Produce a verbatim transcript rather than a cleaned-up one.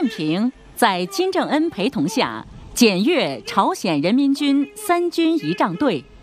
平在金正恩陪同下检阅朝鲜人民军三军仪仗队